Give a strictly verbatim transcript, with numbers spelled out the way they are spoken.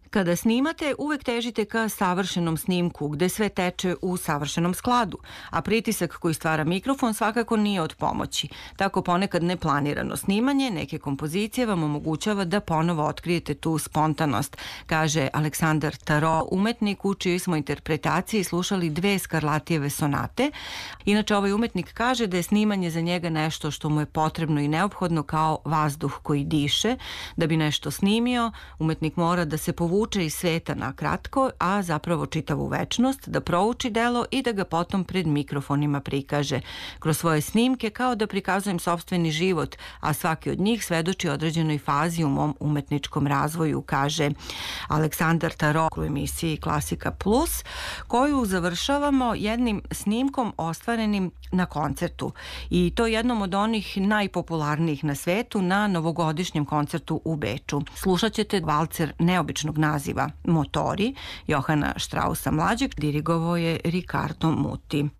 Kada snimate, uvek težite ka savršenom snimku, gde sve teče u savršenom skladu, a pritisak koji stvara mikrofon svakako nije od pomoći. Tako ponekad neplanirano snimanje neke kompozicije vam omogućava da ponovo otkrijete tu spontanost, kaže Aleksandar Taro, umetnik u čijoj smo interpretaciji slušali dve Scarlattijeve sonate. Inače, ovaj umetnik kaže da je snimanje za njega nešto što mu je potrebno i neophodno kao vazduh koji diše. Da bi nešto snimio, umetnik mora da se povuče uče iz sveta na kratko, a zapravo čitavu večnost, da prouči delo i da ga potom pred mikrofonima prikaže. Kroz svoje snimke kao da prikazujem sopstveni život, a svaki od njih svedoči određenoj fazi u mom umetničkom razvoju, kaže Aleksandar Taro u emisiji Klasika Plus, koju završavamo jednim snimkom ostvarenim na koncertu. I to jednom od onih najpopularnijih na svetu na novogodišnjem koncertu u Beču. Slušat ćete valcer neobičnog naziva Motori Johana Strausa mlađeg, dirigovao je Ricardo Muti.